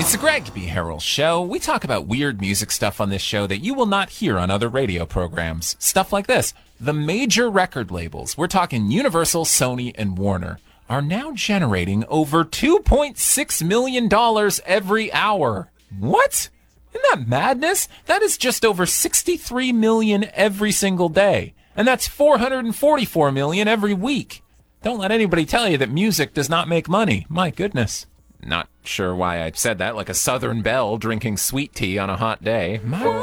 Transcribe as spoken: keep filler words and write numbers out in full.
It's the Greg B. Harrell Show. We talk about weird music stuff on this show that you will not hear on other radio programs. Stuff like this. The major record labels, we're talking Universal, Sony, and Warner, are now generating over two point six million dollars every hour. What? Isn't that madness? That is just over sixty-three million dollars every single day. And that's four hundred forty-four million dollars every week. Don't let anybody tell you that music does not make money. My goodness. Not sure why I said that like a Southern belle drinking sweet tea on a hot day. My